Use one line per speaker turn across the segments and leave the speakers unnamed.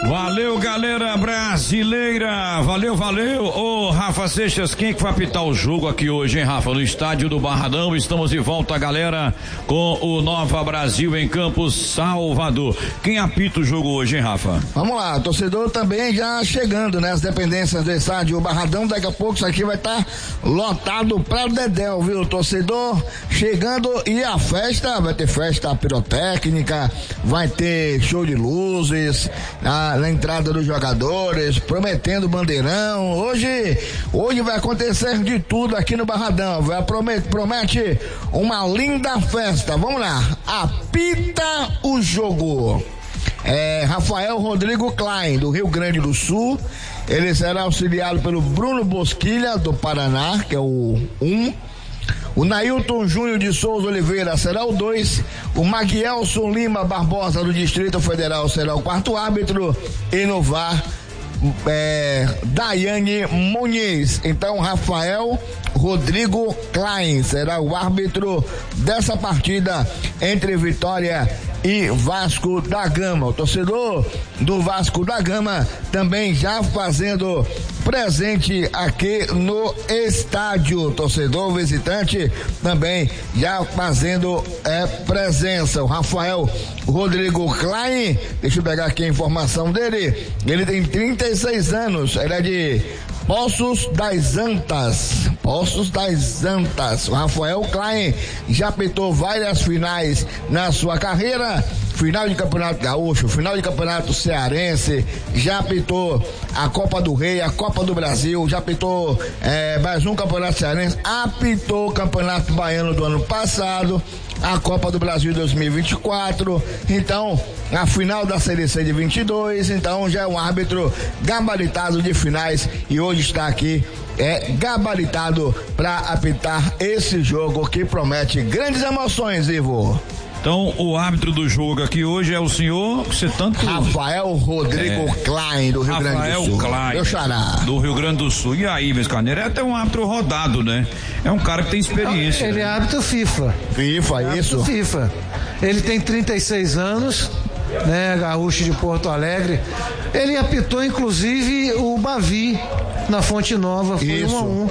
Valeu, galera brasileira, valeu. Ô, Rafa Seixas, quem é que vai apitar o jogo aqui hoje, hein, Rafa? No estádio do Barradão, estamos de volta, galera, com o Nova Brasil em Campos, Salvador. Quem apita o jogo hoje, hein, Rafa?
Vamos lá, torcedor também já chegando, né, as dependências do estádio Barradão, daqui a pouco isso aqui vai estar lotado pra dedéu, viu, torcedor? Chegando e a festa, vai ter festa pirotécnica, vai ter show de luzes, na entrada dos jogadores, prometendo bandeirão. Hoje vai acontecer de tudo aqui no Barradão. Promete uma linda festa. Vamos lá, apita o jogo. Rafael Rodrigo Klein, do Rio Grande do Sul. Ele será auxiliado pelo Bruno Bosquilha, do Paraná, que é o 1. O Nailton Júnior de Souza Oliveira será o 2, o Maguielson Lima Barbosa do Distrito Federal será o 4º árbitro e no VAR Daiane Muniz. Então Rafael Rodrigo Klein será o árbitro dessa partida entre Vitória e Vasco da Gama. O torcedor do Vasco da Gama também já fazendo presente aqui no estádio. Torcedor visitante também já fazendo presença. O Rafael Rodrigo Klein, deixa eu pegar aqui a informação dele. Ele tem 36 anos, ele é de Poços das Antas. O Rafael Klein já apitou várias finais na sua carreira. Final de Campeonato Gaúcho, final de Campeonato Cearense, já apitou a Copa do Rei, a Copa do Brasil, já apitou mais um Campeonato Cearense, apitou o Campeonato Baiano do ano passado, a Copa do Brasil 2024, então a final da Série C de 22, então já é um árbitro gabaritado de finais e hoje está aqui gabaritado para apitar esse jogo que promete grandes emoções, Ivo.
Então, o árbitro do jogo aqui hoje é o senhor,
Rafael Rodrigo Klein, do Rio Grande do Sul.
Klein,
meu xará.
Do Rio Grande do Sul. E aí, meus carneiros, é até um árbitro rodado, né? É um cara que tem experiência.
Ele é árbitro FIFA.
Isso?
FIFA. Ele tem 36 anos, né? Gaúcho de Porto Alegre. Ele apitou, inclusive, o Bavi na Fonte Nova. Foi 1-1.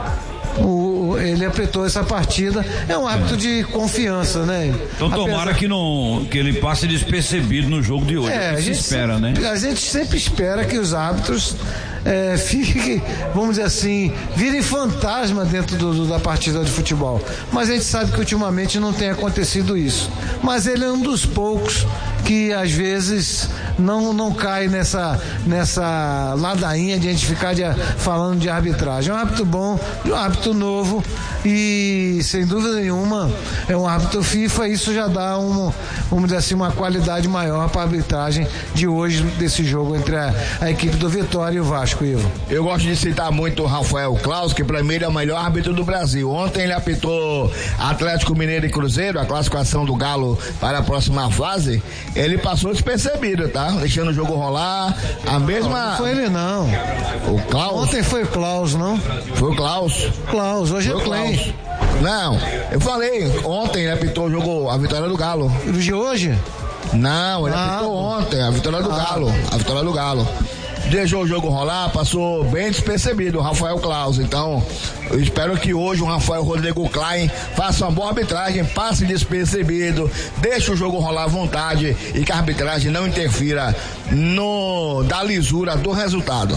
Ele apitou essa partida, é um árbitro de confiança, né?
Então tomara que ele passe despercebido no jogo de hoje. A gente espera, né?
A gente sempre espera que os árbitros fiquem, vamos dizer assim, virem fantasma dentro da partida de futebol. Mas a gente sabe que ultimamente não tem acontecido isso. Mas ele é um dos poucos que às vezes não cai nessa ladainha de a gente ficar falando de arbitragem. É um árbitro bom, um árbitro novo e sem dúvida nenhuma é um árbitro FIFA. Isso já dá vamos dizer assim, uma qualidade maior para a arbitragem de hoje desse jogo entre a equipe do Vitória e o Vasco, Ivo.
Eu gosto de citar muito o Rafael Claus, que para mim ele é o melhor árbitro do Brasil. Ontem ele apitou Atlético Mineiro e Cruzeiro, a classificação do Galo para a próxima fase. Ele passou despercebido, tá? Deixando o jogo rolar, a mesma...
Não foi ele, não.
O Klaus?
Ontem foi o Klaus, não?
Foi o Klaus?
Klaus, hoje
foi
é Klein.
Não, eu falei, ontem ele apitou o jogo, a vitória do Galo.
De hoje?
Não, ele apitou ontem, a vitória do Galo. A vitória do Galo. Deixou o jogo rolar, passou bem despercebido o Rafael Claus. Então, eu espero que hoje o Rafael Rodrigo Klein faça uma boa arbitragem, passe despercebido, deixe o jogo rolar à vontade e que a arbitragem não interfira da lisura do resultado.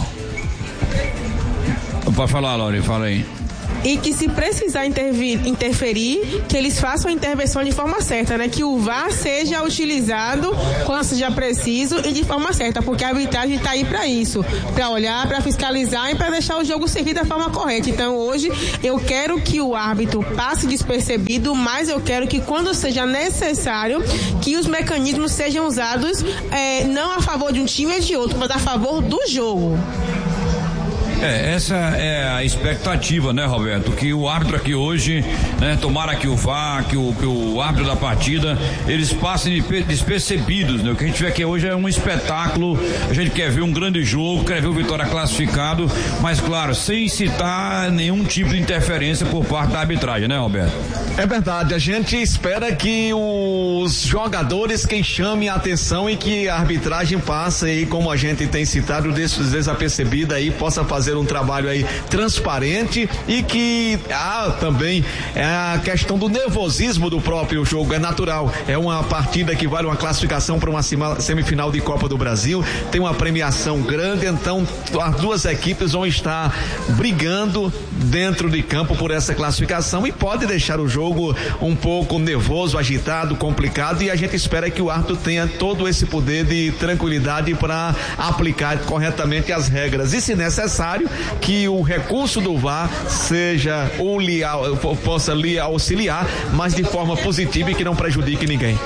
Pode falar, Laure, fala aí.
E que se precisar interferir, que eles façam a intervenção de forma certa, né? Que o VAR seja utilizado quando seja preciso e de forma certa, porque a arbitragem está aí para isso, para olhar, para fiscalizar e para deixar o jogo seguir da forma correta. Então hoje eu quero que o árbitro passe despercebido, mas eu quero que quando seja necessário, que os mecanismos sejam usados não a favor de um time ou de outro, mas a favor do jogo.
Essa é a expectativa, né, Roberto? Que o árbitro aqui hoje, né, tomara que o VAR, que o árbitro da partida, eles passem despercebidos, né? O que a gente vê aqui hoje é um espetáculo, a gente quer ver um grande jogo, quer ver o Vitória classificado, mas claro, sem citar nenhum tipo de interferência por parte da arbitragem, né, Roberto?
É verdade, a gente espera que os jogadores quem chamem a atenção e que a arbitragem passe aí, como a gente tem citado, desapercebida aí, possa fazer um trabalho aí transparente e que também a questão do nervosismo do próprio jogo é natural, é uma partida que vale uma classificação para uma semifinal de Copa do Brasil, tem uma premiação grande, então as duas equipes vão estar brigando dentro de campo por essa classificação e pode deixar o jogo um pouco nervoso, agitado, complicado, e a gente espera que o árbitro tenha todo esse poder de tranquilidade para aplicar corretamente as regras e, se necessário, que o recurso do VAR possa lhe auxiliar, mas de forma positiva e que não prejudique ninguém.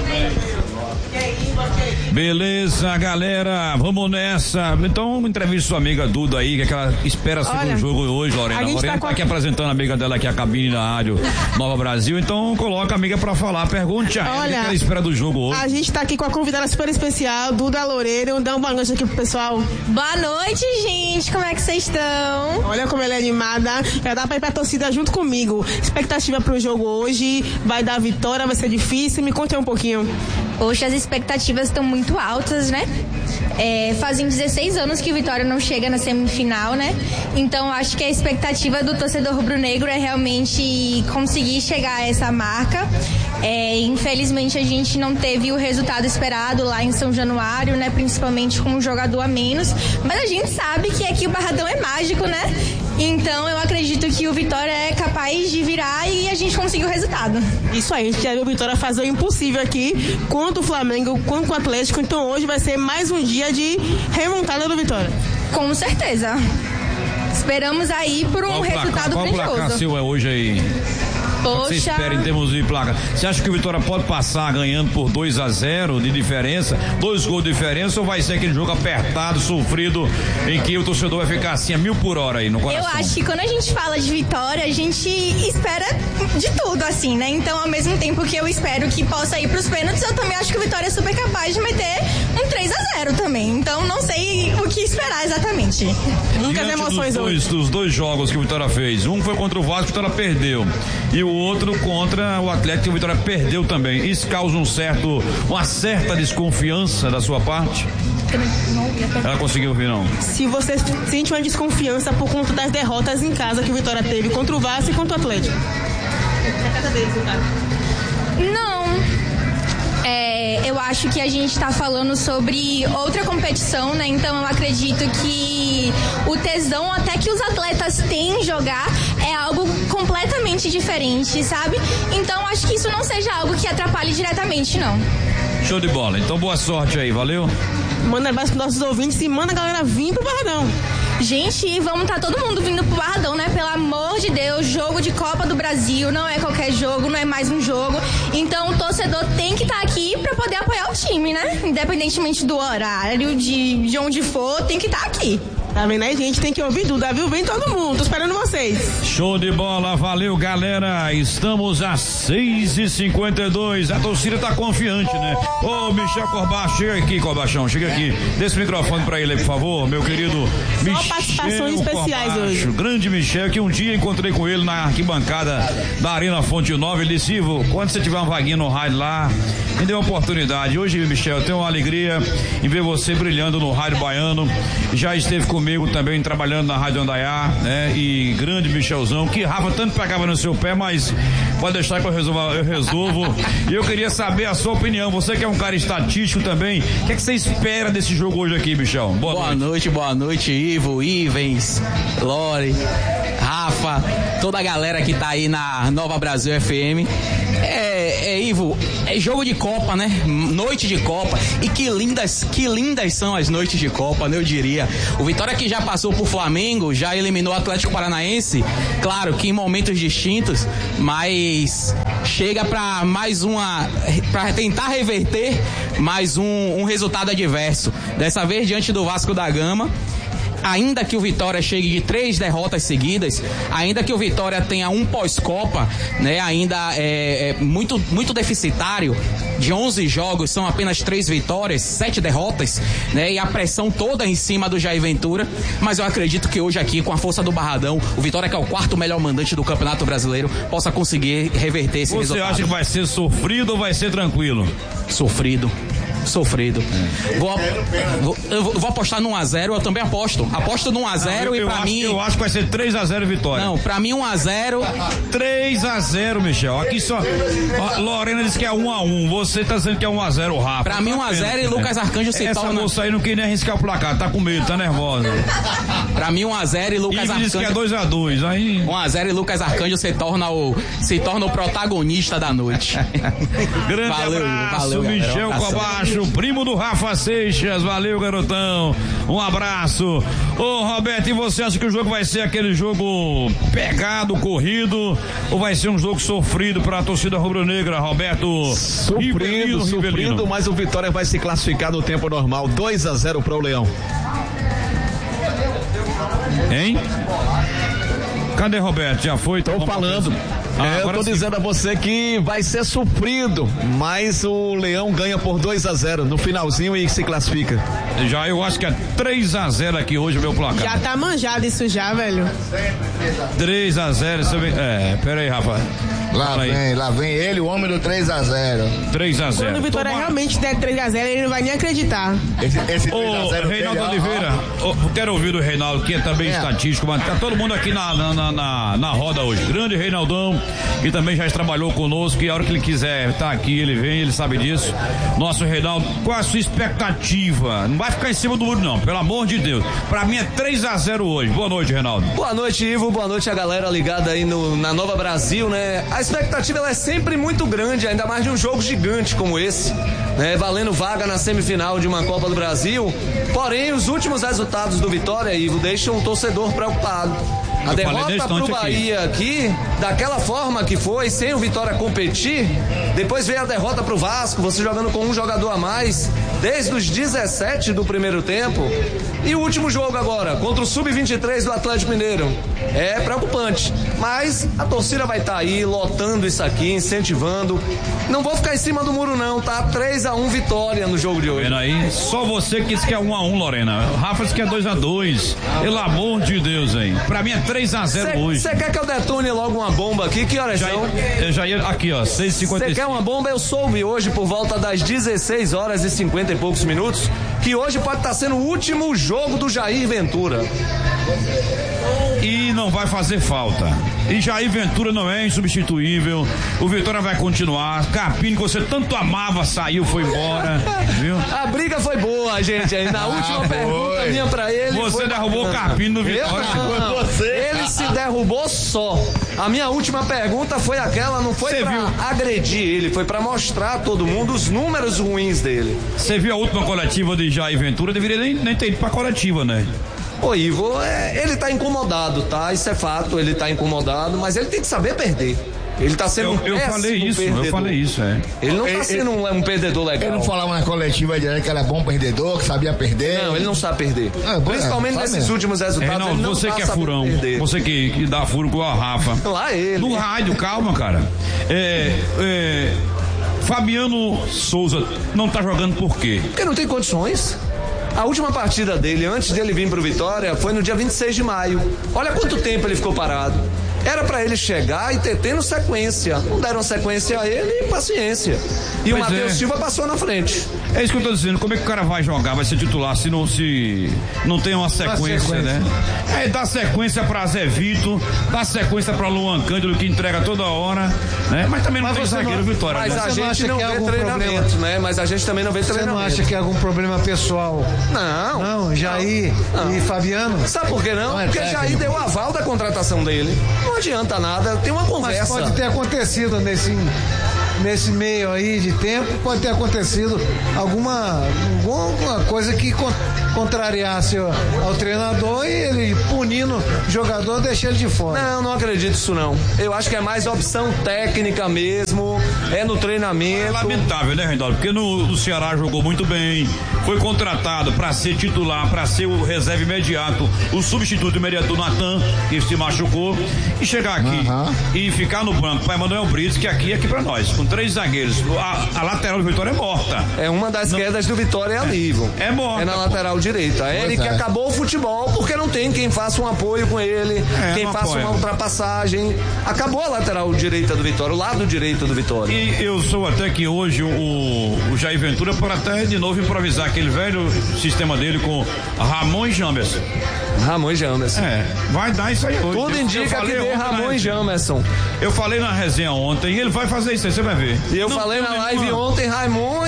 Beleza, galera, vamos nessa. Então, entrevista sua amiga Duda aí, que ela espera segundo jogo hoje, Lorena. A Lorena tá aqui apresentando a amiga dela aqui, a cabine da rádio Nova Brasil, então coloca a amiga pra falar, pergunte a ela o que ela espera do jogo hoje.
A gente tá aqui com a convidada super especial, Duda Loureiro, dá uma boa noite aqui pro pessoal.
Boa noite, gente, como é que vocês estão?
Olha como ela é animada, já dá pra ir pra torcida junto comigo. Expectativa pro jogo hoje, vai dar vitória, vai ser difícil, me conte aí um pouquinho.
Hoje as expectativas estão muito altas, né? Fazem 16 anos que o Vitória não chega na semifinal, né? Então acho que a expectativa do torcedor rubro-negro é realmente conseguir chegar a essa marca. Infelizmente a gente não teve o resultado esperado lá em São Januário, né? Principalmente com um jogador a menos, mas a gente sabe que aqui o Barradão é mágico, né? Então eu acredito que o Vitória é capaz de virar e a gente conseguir o resultado.
Isso aí, a gente já viu o Vitória fazer o impossível aqui contra o Flamengo, contra o Atlético, então hoje vai ser mais um dia de remontada do Vitória.
Com certeza. Esperamos aí por um resultado grandioso.
Qual placar seu é hoje aí?
Poxa.
Você espera em termos de placa? Você acha que o Vitória pode passar ganhando por 2-0 de diferença, 2 gols de diferença, ou vai ser aquele jogo apertado, sofrido, em que o torcedor vai ficar assim a 1000 por hora aí no coração?
Eu acho que quando a gente fala de vitória, a gente espera de tudo, assim, né? Então, ao mesmo tempo que eu espero que possa ir pros pênaltis, eu também acho que o Vitória é super capaz de meter um 3-0 também. Então, não sei o que esperar exatamente.
Muitas emoções hoje.
Dos dois jogos que o Vitória fez, um foi contra o Vasco, o Vitória perdeu, e o outro contra o Atlético, que o Vitória perdeu também. Isso causa uma certa desconfiança da sua parte? Ela conseguiu ouvir, não?
Se você sente uma desconfiança por conta das derrotas em casa que o Vitória teve contra o Vasco e contra o Atlético? Na casa deles, no caso.
Não. Eu acho que a gente tá falando sobre outra competição, né? Então eu acredito que o tesão até que os atletas têm em jogar é algo completamente diferente, sabe? Então acho que isso não seja algo que atrapalhe diretamente, não.
Show de bola. Então boa sorte aí, valeu?
Manda abraço pros nossos ouvintes e manda a galera vir pro Barradão.
Gente, vamos estar todo mundo vindo pro Barradão, né? Pelo amor de Deus, jogo de Copa do Brasil, não é qualquer jogo, não é mais um jogo. Então o torcedor tem que estar aqui pra poder apoiar o time, né? Independentemente do horário, de onde for, tem que estar aqui.
Tá vendo aí, gente? Tem que ouvir Duda, viu? Vem todo mundo, tô esperando vocês.
Show de bola, valeu, galera. Estamos às 6h52. A torcida tá confiante, né? Ô, Michel Corbach, chega aqui, Corbachão, chega aqui. Dê esse microfone pra ele, por favor, meu querido Michel.
Só participações especiais hoje.
Grande Michel, que um dia encontrei com ele na arquibancada da Arena Fonte Nova. Ele disse: Ivo, quando você tiver uma vaguinha no rádio lá, me dê uma oportunidade. Hoje, Michel, eu tenho uma alegria em ver você brilhando no rádio baiano. Já esteve comigo também trabalhando na Rádio Andaiá, né? E grande Michelzão, que Rafa tanto pegava no seu pé, mas pode deixar que eu resolvo. E eu queria saber a sua opinião. Você que é um cara estatístico também, o que é que você espera desse jogo hoje aqui, Michel?
Boa noite, Ivo, Ivens, Lore, Rafa, toda a galera que tá aí na Nova Brasil FM. Ivo, é jogo de Copa, né? Noite de Copa. E que lindas são as noites de Copa, né? Eu diria. O Vitória, que já passou por Flamengo, já eliminou o Atlético Paranaense, claro que em momentos distintos, mas chega pra pra tentar reverter mais um resultado adverso. Dessa vez diante do Vasco da Gama. ainda que o Vitória chegue de 3 derrotas seguidas, ainda que o Vitória tenha um pós-Copa, né, ainda é muito deficitário. De 11 jogos, são apenas 3 vitórias, 7 derrotas, né? E a pressão toda em cima do Jair Ventura. Mas eu acredito que hoje aqui, com a força do Barradão, o Vitória, que é o 4º melhor mandante do Campeonato Brasileiro, possa conseguir reverter esse resultado.
Você acha que vai ser sofrido ou vai ser tranquilo?
Sofrido. Eu vou apostar no 1-0, eu também aposto no 1-0 e pra mim...
Eu acho que vai ser 3-0 Vitória.
Não, pra mim 1-0...
3-0, Michel. Aqui só... Lorena disse que é 1-1, você tá dizendo que é 1-0, Rafa.
Pra mim 1-0 e Lucas Arcanjo se torna...
Essa moça aí não quer nem arriscar o placar, tá com medo, tá nervosa.
Pra mim 1-0 e Lucas Arcanjo...
disse que é 2-2, aí...
1-0 e Lucas Arcanjo se torna o protagonista da noite.
Grande abraço, Michel Cobacho, primo do Rafa Seixas, valeu, garotão, um abraço. Ô, Roberto, e você acha que o jogo vai ser aquele jogo pegado, corrido, ou vai ser um jogo sofrido para a torcida rubro-negra, Roberto?
Sofrido, mas o Vitória vai se classificar no tempo normal, 2-0 para o Leão.
Hein? Cadê Roberto? Já foi?
Tô falando. Eu tô dizendo a você que vai ser sofrido, mas o Leão ganha por 2-0 no finalzinho e se classifica.
Já eu acho que é 3-0 aqui hoje o meu placar.
Já tá manjado isso já, velho.
3-0, pera aí, Rafa.
Lá vem ele, o homem do 3-0.
3-0.
Quando o Vitória realmente der 3-0, ele não vai nem acreditar.
Esse 3-0
Reinaldo Oliveira, quero ouvir do Reinaldo, que é também estatístico, mas tá todo mundo aqui na roda hoje. Grande Reinaldão, que também já trabalhou conosco, e a hora que ele quiser tá aqui, ele vem, ele sabe disso. Nosso Reinaldo, qual a sua expectativa? Não vai ficar em cima do muro não, pelo amor de Deus. Pra mim é 3-0 hoje. Boa noite, Reinaldo.
Boa noite, Ivo, boa noite a galera ligada aí na Nova Brasil, né? A expectativa ela é sempre muito grande, ainda mais de um jogo gigante como esse, né? Valendo vaga na semifinal de uma Copa do Brasil. Porém, os últimos resultados do Vitória, Ivo, deixam o torcedor preocupado. A derrota pro Bahia aqui, daquela forma que foi, sem o Vitória competir, depois veio a derrota pro Vasco, você jogando com um jogador a mais, desde os 17 do primeiro tempo, e o último jogo agora, contra o Sub-23 do Atlético Mineiro. É preocupante, mas a torcida vai estar aí, lotando isso aqui, incentivando. Não vou ficar em cima do muro não, tá? 3-1 Vitória no jogo de hoje.
Vendo aí, só você que disse que é 1-1, Lorena. O Rafa disse que é 2-2. Pelo amor de Deus, hein? Pra mim é 3-0 hoje.
Você quer que eu detone logo uma bomba aqui? Que horas são?
Eu já ia aqui, ó, 6h55.
Você quer uma bomba? Eu soube hoje por volta das 16 horas e 50 e poucos minutos que hoje pode estar sendo o último jogo do Jair Ventura.
E não vai fazer falta. E Jair Ventura não é insubstituível. O Vitória vai continuar. Carpini, que você tanto amava, saiu, foi embora. Viu?
A briga foi boa, gente. Aí na última pergunta minha pra ele.
Você derrubou o Carpini no Vitória.
Ele se derrubou só. A minha última pergunta foi aquela, não foi pra agredir ele, foi pra mostrar a todo mundo os números ruins dele.
Você viu a última coletiva de Jair Ventura? Deveria nem ter ido pra coletiva, né?
Ô Ivo, ele tá incomodado, tá? Isso é fato, ele tá incomodado, mas ele tem que saber perder. Ele tá sendo
eu falei isso, é.
Ele não tá sendo um perdedor legal.
Ele não falava na coletiva que era bom perdedor, que sabia perder.
Não, ele não sabe perder. Principalmente nesses últimos resultados.
Reinaldo, ele não você que é furão, perder. Você que dá furo com a Rafa.
Lá ele.
No rádio, calma, cara. Fabiano Souza não tá jogando por quê?
Porque não tem condições. A última partida dele, antes dele vir pro Vitória, foi no dia 26 de maio. Olha quanto tempo ele ficou parado. Era pra ele chegar e tendo sequência. Não deram sequência a ele e paciência. E o Matheus Silva passou na frente.
É isso que eu tô dizendo. Como é que o cara vai jogar, vai ser titular se não tem uma sequência, né? Dá sequência pra Zé Vito, dá sequência pra Luan Cândido, que entrega toda hora, né? Mas também não tem zagueiro, Vitória.
Mas a gente não vê treinamento, né? Mas a gente também não vê treinamento.
Você não acha que é algum problema pessoal?
Não,
Jair e Fabiano?
Sabe por que não? Porque Jair deu o aval da contratação dele. Não adianta nada, tem uma conversa.
Mas pode ter acontecido nesse meio aí de tempo, pode ter acontecido alguma coisa que contrariasse ao treinador e ele punindo o jogador, deixa ele de fora.
Não acredito nisso não. Eu acho que é mais opção técnica mesmo, é no treinamento.
É lamentável, né, Reinaldo? Porque no Ceará jogou muito bem, foi contratado para ser titular, para ser o reserva imediato, o substituto imediato do Natan, que se machucou, e chegar aqui e ficar no banco para Emanuel Brito, que aqui para nós, com 3 zagueiros. A lateral do Vitória é morta.
É uma das quedas do Vitória, é ali, Ivo.
É morta.
É na lateral direita. Que acabou o futebol porque não tem quem faça um apoio com ele, quem faça uma ultrapassagem. Acabou a lateral direita do Vitória, o lado direito do Vitória.
E eu sou até que hoje o Jair Ventura por até de novo improvisar aquele velho sistema dele com Ramon e Jamerson. Vai dar isso aí hoje.
Tudo indica que dê Ramon e Jamerson.
Eu falei na resenha ontem, ele vai fazer isso aí, você vai ver.
E eu falei na live ontem, Ramon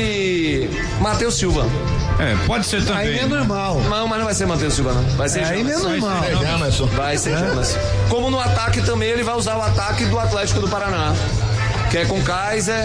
e Matheus Silva.
Pode ser também.
Aí é normal.
Não, mas não vai ser Matheus Silva, não. Vai ser
aí é normal.
Vai ser Jamerson. Como no ataque também, ele vai usar o ataque do Atlético do Paraná, que é com Kaiser,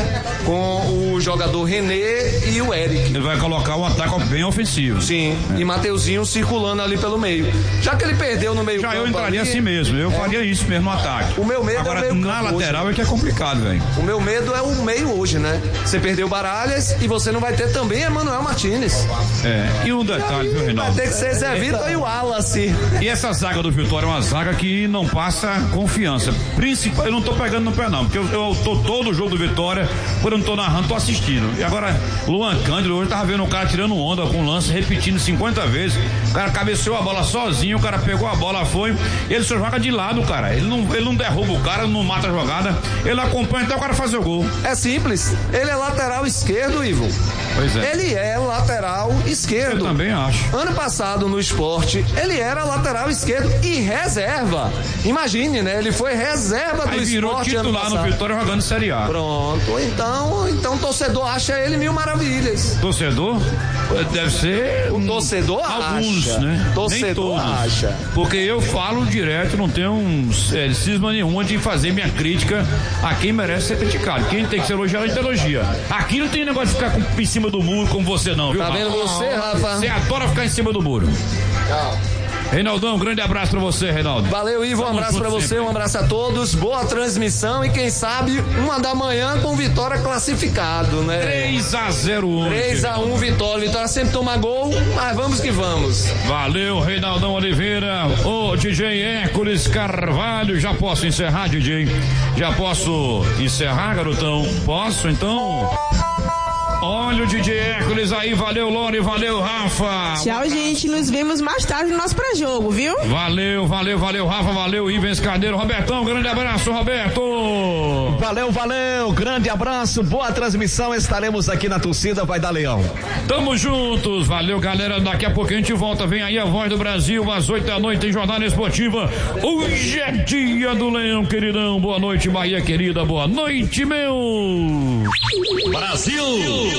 com o jogador René e o Eric.
Ele vai colocar um ataque bem ofensivo.
Sim, e Mateuzinho circulando ali pelo meio. Já que ele perdeu no meio campo.
Eu entraria ali, assim mesmo, eu faria isso mesmo no ataque.
O meu medo
agora,
é o meio
na
campo
lateral
hoje.
É que é complicado, velho.
O meu medo é o meio hoje, né? Você perdeu Baralhas e você não vai ter também Emanuel Martínez.
E um detalhe, viu, Reinaldo?
Vai ter que ser Zé Vitor e o Wallace.
E essa zaga do Vitória é uma zaga que não passa confiança. Eu não tô pegando no pé não, porque eu tô todo o jogo do Vitória, por eu não tô narrando, tô assistindo. E agora, Luan Cândido, hoje tava vendo o cara tirando onda com o lance, repetindo 50 vezes. O cara cabeceou a bola sozinho, o cara pegou a bola, foi. Ele só joga de lado, cara. Ele não derruba o cara, não mata a jogada. Ele acompanha até o cara fazer o gol.
É simples. Ele é lateral esquerdo, Ivo.
Pois é.
Ele é lateral esquerdo.
Eu também acho.
Ano passado no Sport, ele era lateral esquerdo e reserva. Imagine, né? Ele foi reserva do Sport.
Aí virou titular no Vitória jogando Série A.
Pronto. Então o torcedor acha ele mil maravilhas.
Torcedor? Deve ser.
O torcedor
alguns,
acha.
Né?
Torcedor acha.
Porque eu falo direto, não tenho cisma nenhuma de fazer minha crítica a quem merece ser criticado. Quem tem que ser elogiado, a gente elogia. Aqui não tem negócio de ficar em cima do muro como você não, viu?
Tá vendo você, Rafa?
Você adora ficar em cima do muro.
Tchau.
Reinaldão, um grande abraço pra você, Reinaldo.
Valeu, Ivo, um abraço pra você, um abraço a todos, boa transmissão e quem sabe 1h da Vitória classificado, né?
3-0 hoje.
3-1 Vitória, Vitória sempre toma gol, mas vamos que vamos.
Valeu, Reinaldão Oliveira, o DJ Hércules Carvalho, já posso encerrar, DJ? Já posso encerrar, garotão? Posso, então? Olha o DJ Hércules aí, valeu Lore, valeu Rafa.
Tchau, gente, nos vemos mais tarde no nosso pré-jogo, viu?
Valeu Rafa, valeu Ivens Carneiro, Robertão, grande abraço, Roberto.
Valeu, grande abraço, boa transmissão, estaremos aqui na torcida, vai dar leão.
Tamo juntos, valeu galera, daqui a pouco a gente volta, vem aí a Voz do Brasil, às 8h em Jornada Esportiva, hoje é dia do leão, queridão, boa noite Bahia querida, boa noite meu
Brasil.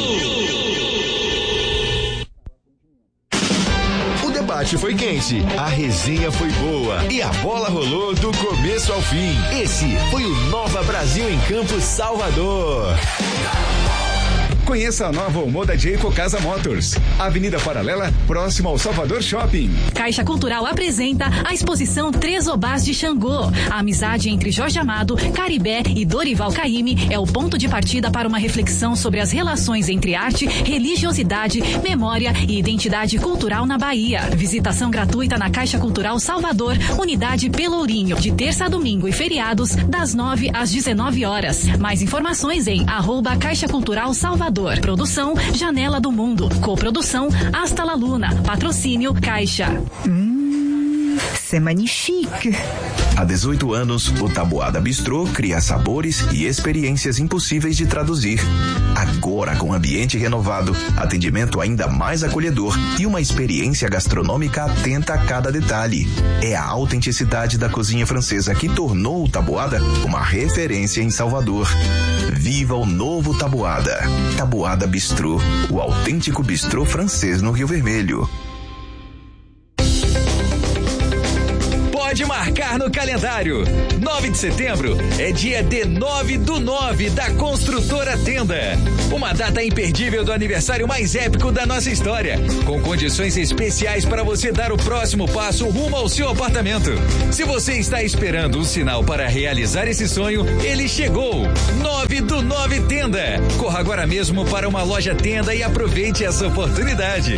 O debate foi quente, a resenha foi boa e a bola rolou do começo ao fim. Esse foi o Nova Brasil em Campos, Salvador.
Conheça a nova Omoda de Ecocasa Motors. Avenida Paralela, próximo ao Salvador Shopping.
Caixa Cultural apresenta a exposição Três Obás de Xangô. A amizade entre Jorge Amado, Caribé e Dorival Caymmi é o ponto de partida para uma reflexão sobre as relações entre arte, religiosidade, memória e identidade cultural na Bahia. Visitação gratuita na Caixa Cultural Salvador, Unidade Pelourinho, de terça a domingo e feriados, das 9 às 19 horas. Mais informações em @Caixa Cultural Salvador. Produção Janela do Mundo. Coprodução Hasta la Luna. Patrocínio Caixa.
C'est magnifique.
Há 18 anos, o Taboada Bistrô cria sabores e experiências impossíveis de traduzir. Agora, com ambiente renovado, atendimento ainda mais acolhedor e uma experiência gastronômica atenta a cada detalhe. É a autenticidade da cozinha francesa que tornou o Taboada uma referência em Salvador. Viva o novo Taboada. Taboada Bistrô, o autêntico bistrô francês no Rio Vermelho.
pode marcar no calendário. 9 de setembro é dia de 9/9 da Construtora Tenda. Uma data imperdível do aniversário mais épico da nossa história, com condições especiais para você dar o próximo passo rumo ao seu apartamento. Se você está esperando um sinal para realizar esse sonho, ele chegou. 9/9 Tenda. Corra agora mesmo para uma loja Tenda e aproveite essa oportunidade.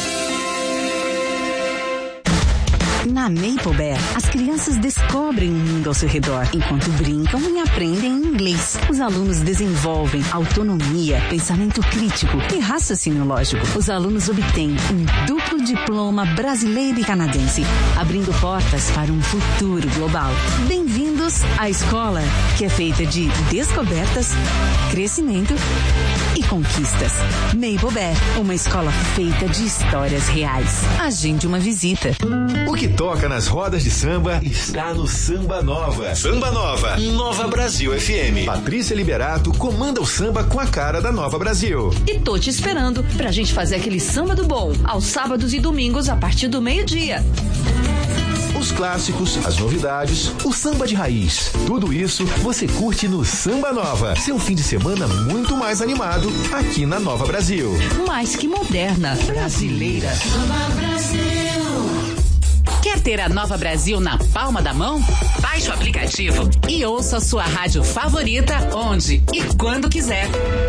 Na Maple Bear, as crianças descobrem o mundo ao seu redor, enquanto brincam e aprendem inglês. Os alunos desenvolvem autonomia, pensamento crítico e raciocínio lógico. Os alunos obtêm um duplo diploma brasileiro e canadense, abrindo portas para um futuro global. Bem-vindos à escola, que é feita de descobertas, crescimento e conquistas. Maple Bear, uma escola feita de histórias reais. Agende uma visita.
O que toca nas rodas de samba está no Samba Nova. Samba Nova, Nova Brasil FM. Patrícia Liberato comanda o samba com a cara da Nova Brasil.
E tô te esperando pra gente fazer aquele samba do bom, aos sábados e domingos a partir do meio-dia.
Os clássicos, as novidades, o samba de raiz. Tudo isso você curte no Samba Nova. Seu fim de semana muito mais animado aqui na Nova Brasil.
Mais que moderna, brasileira.
Nova Brasil. Quer ter a Nova Brasil na palma da mão? Baixe o aplicativo e ouça a sua rádio favorita onde e quando quiser.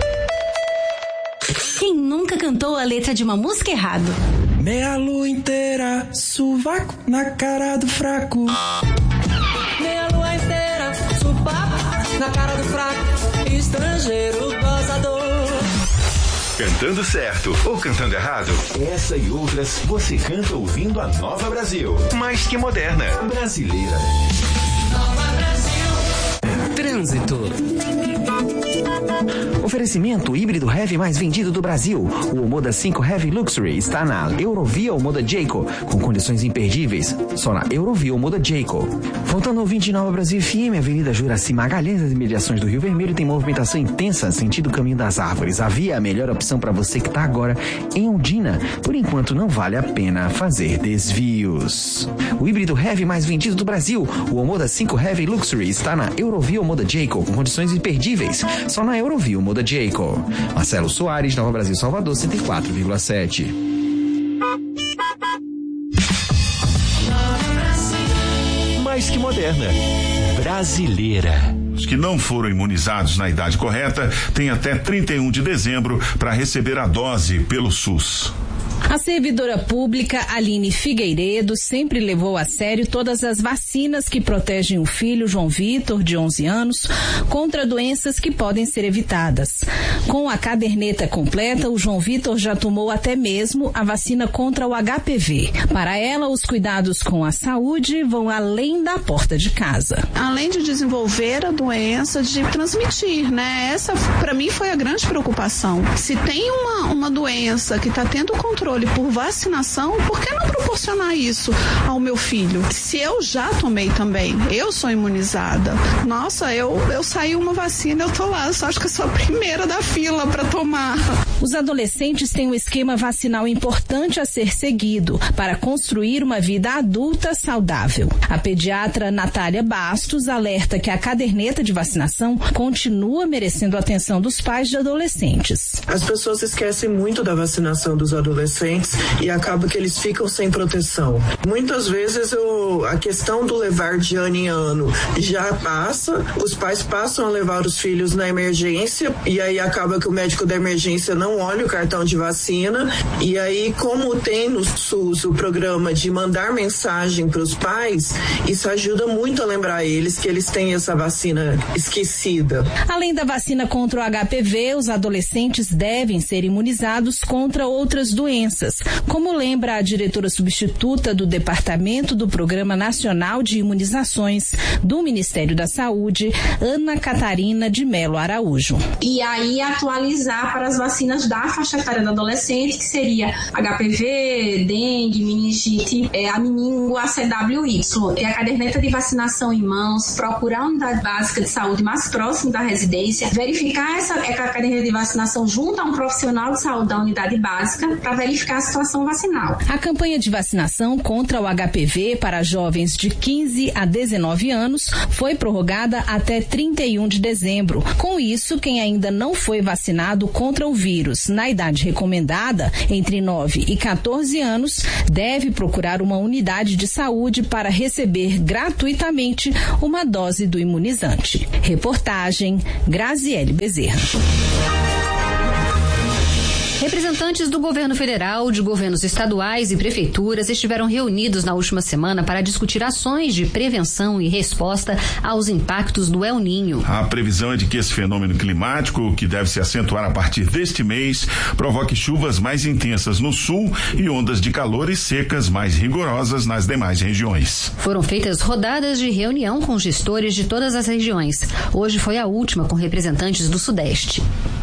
Quem nunca cantou a letra de uma música errado?
Meia lua inteira, sovaco na cara do fraco.
Meia lua inteira, sovaco na cara do fraco. Estrangeiro gozador.
Cantando certo ou cantando errado? Essa e outras você canta ouvindo a Nova Brasil. Mais que moderna, brasileira.
Nova Brasil.
Trânsito. Oferecimento híbrido heavy mais vendido do Brasil. O Omoda 5 Heavy Luxury está na Eurovia Omoda Jayco, com condições imperdíveis. Só na Eurovia Omoda Jayco. Voltando ao 20 Nova Brasil FM, Avenida Juraci Magalhães, as imediações do Rio Vermelho, tem movimentação intensa, sentido Caminho das Árvores. A via é a melhor opção para você que está agora em Ondina. Por enquanto, não vale a pena fazer desvios. O híbrido heavy mais vendido do Brasil, o Omoda 5 Heavy Luxury, está na Eurovia Omoda Jayco, com condições imperdíveis. Só na Eurovia Omoda Jayco. Marcelo Soares, Nova Brasil, Salvador, 104,7.
Mais que moderna, brasileira.
Os que não foram imunizados na idade correta têm até 31 de dezembro para receber a dose pelo SUS.
A servidora pública Aline Figueiredo sempre levou a sério todas as vacinas que protegem o filho João Vitor, de 11 anos, contra doenças que podem ser evitadas. Com a caderneta completa, o João Vitor já tomou até mesmo a vacina contra o HPV. Para ela, os cuidados com a saúde vão além da porta de casa.
Além de desenvolver a doença, de transmitir, né? Essa, para mim, foi a grande preocupação. Se tem uma doença que está tendo controle por vacinação, por que não proporcionar isso ao meu filho? Se eu já tomei também, eu sou imunizada. Nossa, eu saí uma vacina, eu tô lá, eu só acho que eu sou a primeira da fila para tomar.
Os adolescentes têm um esquema vacinal importante a ser seguido para construir uma vida adulta saudável. A pediatra Natália Bastos alerta que a caderneta de vacinação continua merecendo a atenção dos pais de adolescentes.
As pessoas esquecem muito da vacinação dos adolescentes e acaba que eles ficam sem proteção. Muitas vezes a questão do levar de ano em ano já passa, os pais passam a levar os filhos na emergência e aí acaba que o médico da emergência não olha o cartão de vacina e aí, como tem no SUS o programa de mandar mensagem para os pais, isso ajuda muito a lembrar eles que eles têm essa vacina esquecida.
Além da vacina contra o HPV, os adolescentes devem ser imunizados contra outras doenças, como lembra a diretora substituta do Departamento do Programa Nacional de Imunizações do Ministério da Saúde, Ana Catarina de Melo Araújo.
E aí atualizar para as vacinas da faixa etária do adolescente, que seria HPV, dengue, meningite, a meningo, a CWY. Ter a caderneta de vacinação em mãos, procurar a unidade básica de saúde mais próxima da residência, verificar essa caderneta de vacinação junto a um profissional de saúde da unidade básica, para verificar verificar a situação vacinal.
A campanha de vacinação contra o HPV para jovens de 15 a 19 anos foi prorrogada até 31 de dezembro. Com isso, quem ainda não foi vacinado contra o vírus na idade recomendada, entre 9 e 14 anos, deve procurar uma unidade de saúde para receber gratuitamente uma dose do imunizante. Reportagem Graziele Bezerra.
Representantes do governo federal, de governos estaduais e prefeituras estiveram reunidos na última semana para discutir ações de prevenção e resposta aos impactos do El Niño.
A previsão é de que esse fenômeno climático, que deve se acentuar a partir deste mês, provoque chuvas mais intensas no sul e ondas de calor e secas mais rigorosas nas demais regiões.
Foram feitas rodadas de reunião com gestores de todas as regiões. Hoje foi a última com representantes do Sudeste.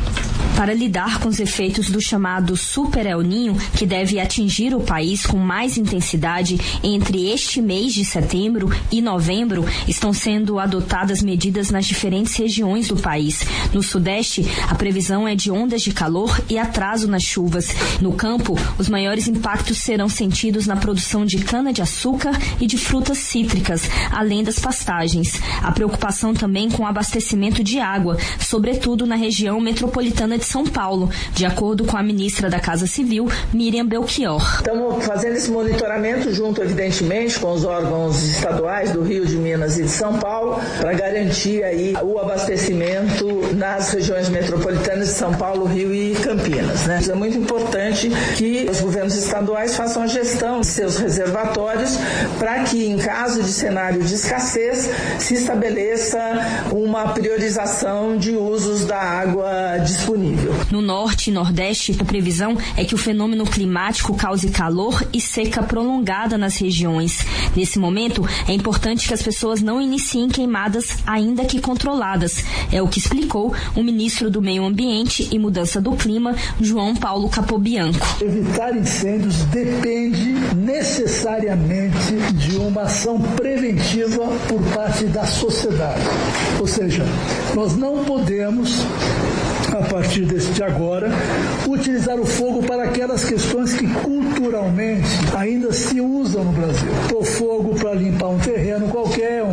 Para lidar com os efeitos do chamado Super El Niño, que deve atingir o país com mais intensidade entre este mês de setembro e novembro, estão sendo adotadas medidas nas diferentes regiões do país. No Sudeste, a previsão é de ondas de calor e atraso nas chuvas. No campo, os maiores impactos serão sentidos na produção de cana-de-açúcar e de frutas cítricas, além das pastagens. A preocupação também com o abastecimento de água, sobretudo na região metropolitana de São Paulo, de acordo com a ministra da Casa Civil, Miriam Belchior.
Estamos fazendo esse monitoramento junto, evidentemente, com os órgãos estaduais do Rio, de Minas e de São Paulo, para garantir aí o abastecimento nas regiões metropolitanas de São Paulo, Rio e Campinas, né? É muito importante que os governos estaduais façam a gestão de seus reservatórios para que, em caso de cenário de escassez, se estabeleça uma priorização de usos da água disponível.
No norte e nordeste, a previsão é que o fenômeno climático cause calor e seca prolongada nas regiões. Nesse momento, é importante que as pessoas não iniciem queimadas, ainda que controladas. É o que explicou o ministro do Meio Ambiente e Mudança do Clima, João Paulo Capobianco.
Evitar incêndios depende necessariamente de uma ação preventiva por parte da sociedade. Ou seja, nós não podemos, a partir de agora, utilizar o fogo para aquelas questões que culturalmente ainda se usam no Brasil. Pôr fogo para limpar um terreno qualquer,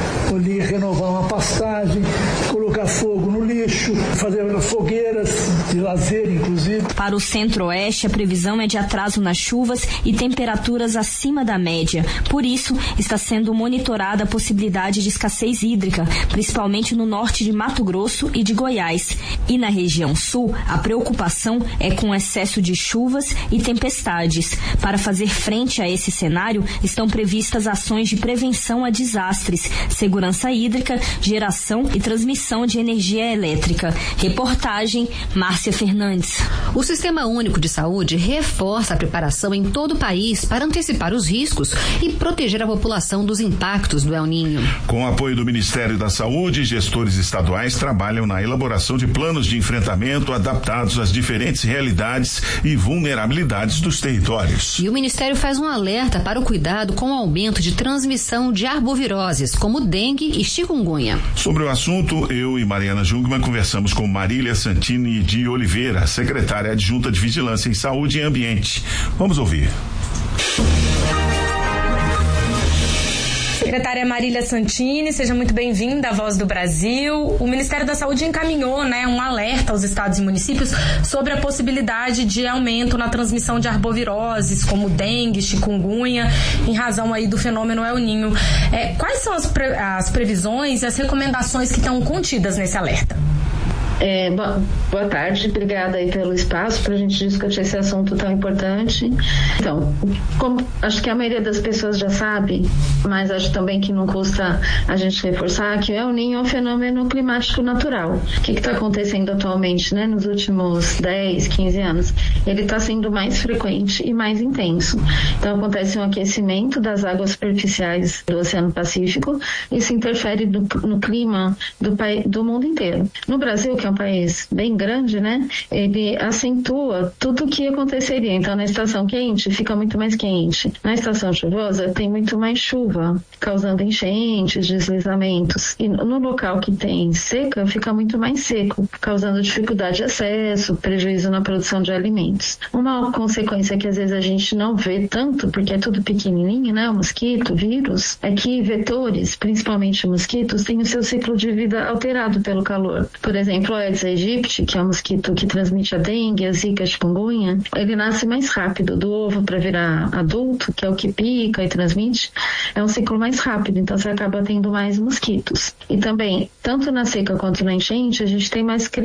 renovar uma pastagem, colocar fogo no lixo, fazer fogueiras de lazer, inclusive.
Para o centro-oeste, a previsão é de atraso nas chuvas e temperaturas acima da média. Por isso, está sendo monitorada a possibilidade de escassez hídrica, principalmente no norte de Mato Grosso e de Goiás. E na região sul, a preocupação é com excesso de chuvas e tempestades. Para fazer frente a esse cenário, estão previstas ações de prevenção a desastres, segurança hídrica, geração e transmissão de energia elétrica. Reportagem Márcia Fernandes.
O Sistema Único de Saúde reforça a preparação em todo o país para antecipar os riscos e proteger a população dos impactos do El Niño.
Com o apoio do Ministério da Saúde, gestores estaduais trabalham na elaboração de planos de enfrentamento adaptados às diferentes realidades e vulnerabilidades dos territórios.
E o Ministério faz um alerta para o cuidado com o aumento de transmissão de arboviroses, como dengue e chikungunya.
Sobre o assunto, eu e Mariana Jungmann conversamos com Marília Santini de Oliveira, secretária adjunta de Vigilância em Saúde e Ambiente. Vamos ouvir.
Secretária Marília Santini, seja muito bem-vinda à Voz do Brasil. O Ministério da Saúde encaminhou, um alerta aos estados e municípios sobre a possibilidade de aumento na transmissão de arboviroses, como dengue, chikungunya, em razão aí do fenômeno El Niño. Quais são as previsões e as recomendações que estão contidas nesse alerta?
Boa tarde, obrigada aí pelo espaço para a gente discutir esse assunto tão importante. Então, como acho que a maioria das pessoas já sabe, mas acho também que não custa a gente reforçar que o El Niño é um fenômeno climático natural. O que está acontecendo atualmente, nos últimos 10, 15 anos? Ele está sendo mais frequente e mais intenso. Então, acontece um aquecimento das águas superficiais do Oceano Pacífico. Isso interfere no clima do mundo inteiro. No Brasil, que é é um país bem grande, né? Ele acentua tudo o que aconteceria. Então, na estação quente, fica muito mais quente. Na estação chuvosa, tem muito mais chuva, causando enchentes, deslizamentos. E no local que tem seca, fica muito mais seco, causando dificuldade de acesso, prejuízo na produção de alimentos. Uma consequência que às vezes a gente não vê tanto, porque é tudo pequenininho, né? O mosquito, o vírus, é que vetores, principalmente mosquitos, têm o seu ciclo de vida alterado pelo calor. Por exemplo, o Aedes aegypti, que é um mosquito que transmite a dengue, a zika, a chikungunya, ele nasce mais rápido do ovo para virar adulto, que é o que pica e transmite, é um ciclo mais rápido, então você acaba tendo mais mosquitos. E também, tanto na seca quanto na enchente, a gente tem mais